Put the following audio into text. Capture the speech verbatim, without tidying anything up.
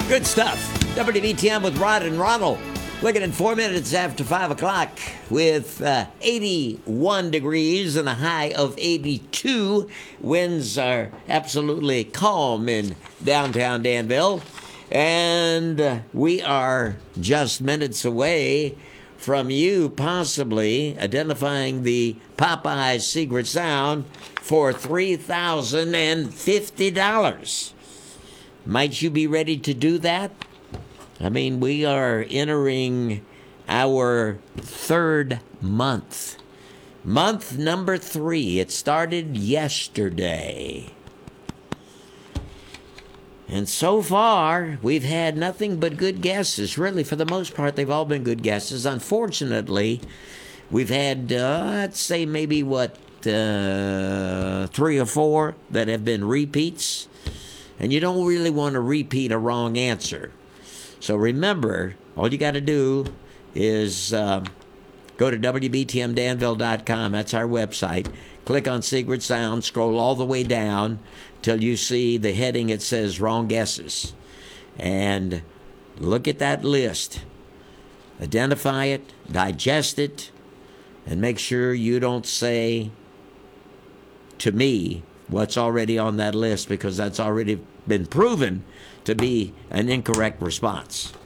Good stuff. W B T M with Rod and Ronald. Looking at four minutes after five o'clock with uh, eighty-one degrees and a high of eighty-two. Winds are absolutely calm in downtown Danville. And uh, we are just minutes away from you possibly identifying the Popeyes secret sound for three thousand fifty dollars. Might you be ready to do that? I mean, we are entering our third month. Month number three. It started yesterday. And so far, we've had nothing but good guesses. Really, for the most part, they've all been good guesses. Unfortunately, we've had, uh, I'd say maybe, what, uh, three or four that have been repeats. And you don't really want to repeat a wrong answer. So remember, all you got to do is uh, go to W B T M Danville dot com. That's our website. Click on Secret Sound. Scroll all the way down till you see the heading. It says Wrong Guesses. And look at that list. Identify it. Digest it. And make sure you don't say to me what's already on that list, because that's already been proven to be an incorrect response.